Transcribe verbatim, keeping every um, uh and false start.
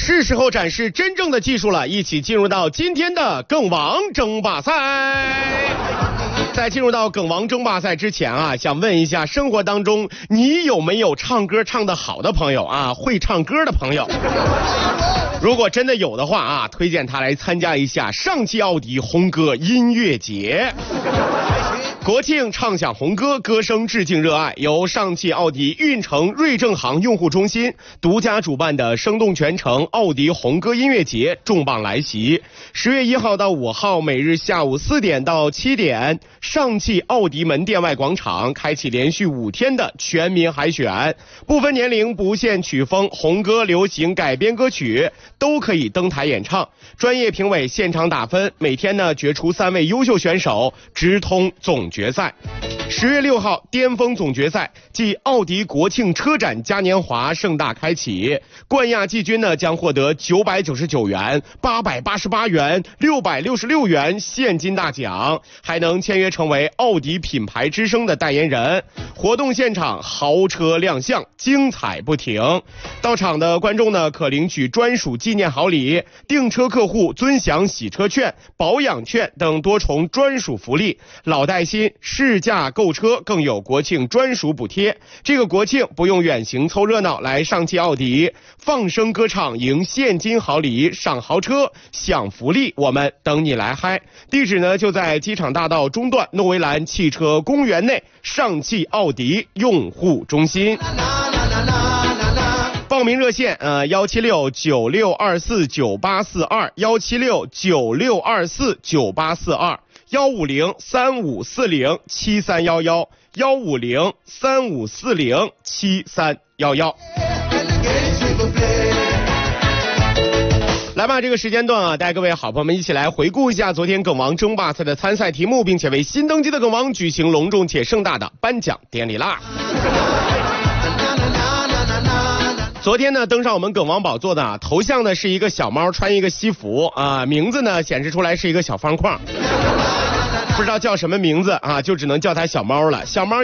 是时候展示真正的技术了，一起进入到今天的梗王争霸赛。在进入到梗王争霸赛之前啊，想问一下，生活当中你有没有唱歌唱得好的朋友啊？会唱歌的朋友？如果真的有的话啊，推荐他来参加一下上汽奥迪红歌音乐节。国庆唱响红歌，歌声致敬热爱，由上汽奥迪运城瑞正行用户中心独家主办的生动全程奥迪红歌音乐节重磅来袭。十月一号到五号，每日下午四点到七点，上汽奥迪门店外广场开启连续五天的全民海选，不分年龄，不限曲风，红歌、流行、改编歌曲都可以登台演唱。专业评委现场打分，每天呢决出三位优秀选手，直通总决赛。十月六号，巅峰总决赛即奥迪国庆车展嘉年华盛大开启，冠亚季军呢将获得九百九十九元、八百八十八元、六百六十六元现金大奖，还能签约成为奥迪品牌之声的代言人。活动现场豪车亮相，精彩不停。到场的观众呢可领取专属纪念好礼，订车客户尊享洗车券、保养券等多重专属福利，老带新，试驾购车更有国庆专属补贴。这个国庆不用远行凑热闹，来上汽奥迪放声歌唱，赢现金好礼，上豪车享福利，我们等你来嗨。地址呢就在机场大道中段诺维兰汽车公园内上汽奥迪用户中心。报名热线呃幺七六九六二四九八四二幺七六九六二四九八四二幺五零三五四零七三幺幺幺五零三五四零七三幺幺。来吧，这个时间段啊，带各位好朋友们一起来回顾一下昨天梗王争霸赛的参赛题目，并且为新登基的梗王举行隆重且盛大的颁奖典礼啦。昨天呢，登上我们梗王宝座的啊，头像呢是一个小猫穿一个西服啊，名字呢显示出来是一个小方框，不知道叫什么名字啊，就只能叫它小猫了。小猫